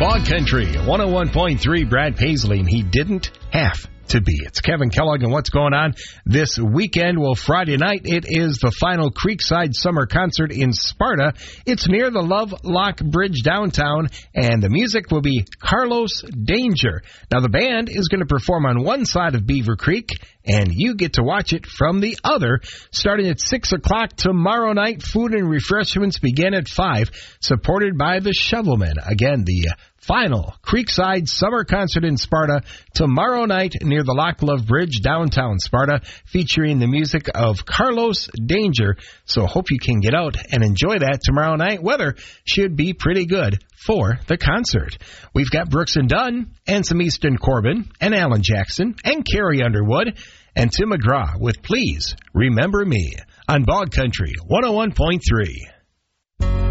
Bog Country, 101.3, Brad Paisley, and he didn't have to be. It's Kevin Kellogg, and what's going on this weekend? Well, Friday night, it is the final Creekside Summer Concert in Sparta. It's near the Love Lock Bridge downtown, and the music will be Carlos Danger. Now, the band is going to perform on one side of Beaver Creek, and you get to watch it from the other. Starting at 6 o'clock tomorrow night, food and refreshments begin at 5, supported by the Shovelmen. Again, the final Creekside Summer Concert in Sparta tomorrow night near the Loch Love Bridge, downtown Sparta, featuring the music of Carlos Danger. So hope you can get out and enjoy that tomorrow night. Weather should be pretty good for the concert. We've got Brooks and Dunn and some Easton Corbin and Alan Jackson and Carrie Underwood and Tim McGraw with Please Remember Me on Bog Country 101.3.